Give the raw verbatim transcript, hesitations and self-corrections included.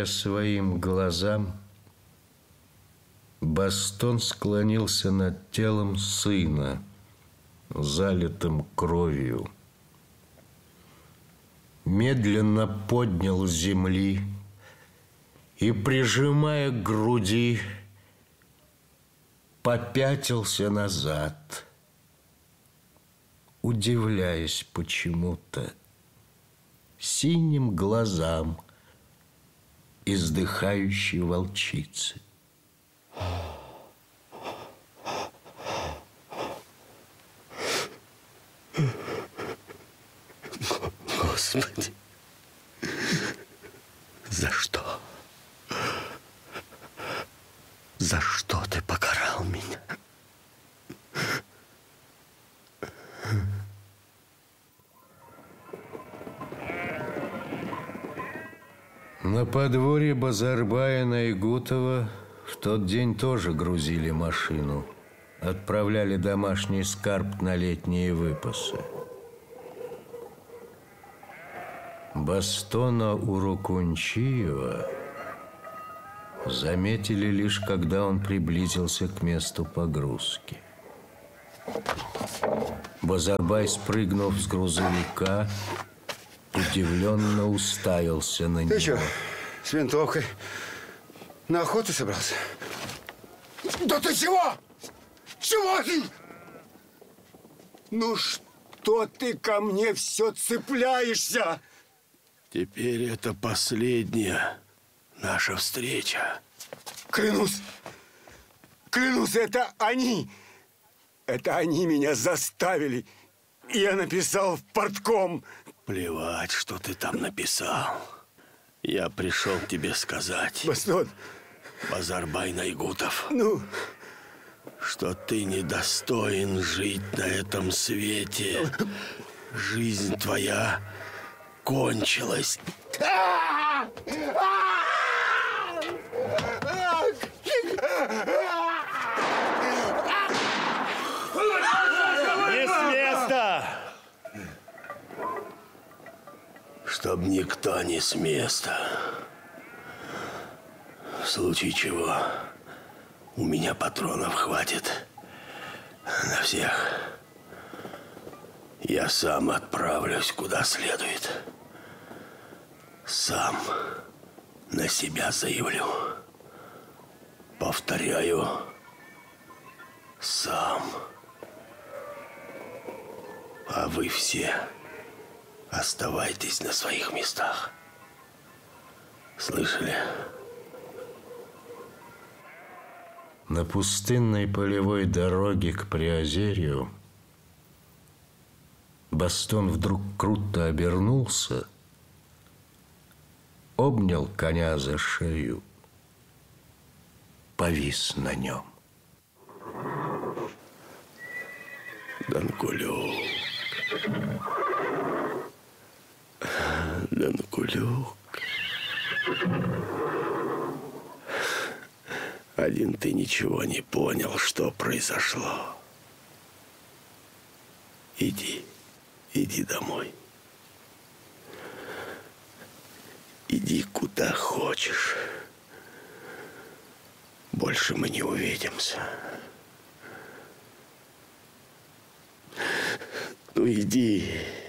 веря своим глазам, Бастон склонился над телом сына, залитым кровью. Медленно поднял с земли и, прижимая к груди, попятился назад, удивляясь почему-то синим глазам издыхающей волчицы. Господи, за что? За что ты покарал меня? На подворье Базарбая Найгутова в тот день тоже грузили машину, отправляли домашний скарб на летние выпасы. Бастона Урукунчиева заметили лишь, когда он приблизился к месту погрузки. Базарбай, спрыгнув с грузовика, удивленно уставился на него. Ты что, с винтовкой на охоту собрался? Да ты чего? Чего ты? Ну что ты ко мне все цепляешься? Теперь это последняя наша встреча. Клянусь, клянусь, это они. Это они меня заставили. Я написал в портком. Плевать, что ты там написал. Я пришел тебе сказать. Бастон. Базарбай Найгутов. Ну? Что ты недостоин жить на этом свете. Жизнь твоя кончилась. Не с места! Чтоб никто не с места. В случае чего у меня патронов хватит на всех. Я сам отправлюсь куда следует. Сам на себя заявлю. Повторяю, сам. А вы все оставайтесь на своих местах. Слышали? На пустынной полевой дороге к Приозерью Бастон вдруг круто обернулся, обнял коня за шею, повис на нем. Данкулюк, Данкулюк, один ты ничего не понял, что произошло. Иди, иди домой. Иди куда хочешь. Больше мы не увидимся. Ну иди.